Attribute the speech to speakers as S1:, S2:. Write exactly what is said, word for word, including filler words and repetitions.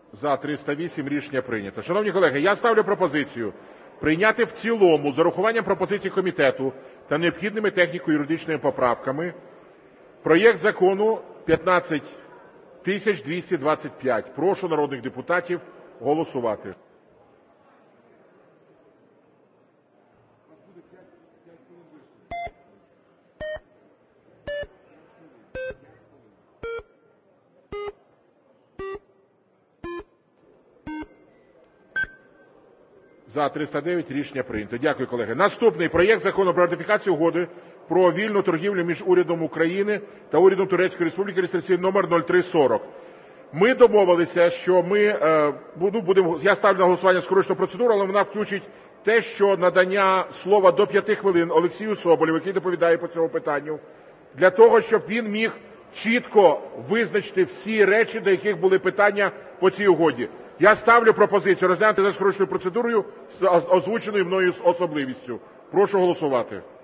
S1: За – триста вісім. Рішення прийнято. Шановні колеги, я ставлю пропозицію прийняти в цілому з урахуванням пропозицій комітету та необхідними техніко-юридичними поправками проєкт закону п'ятнадцять тисяч двісті двадцять п'ять. Прошу народних депутатів голосувати. За – триста дев'ять. Рішення прийнято. Дякую, колеги. Наступний проєкт Закону про ратифікацію Угоди про вільну торгівлю між Урядом України та Урядом Турецької Республіки (реєстраційний номер нуль три сорок). Ми домовилися, що ми е, будемо, я ставлю на голосування скорочену процедуру, але вона включить те, що надання слова до п'яти хвилин Олексію Соболєву, який доповідає по цьому питанню, для того, щоб він міг чітко визначити всі речі, до яких були питання по цій угоді. Я ставлю пропозицію розглянути за скороченою процедурою з озвученою мною особливістю. Прошу голосувати.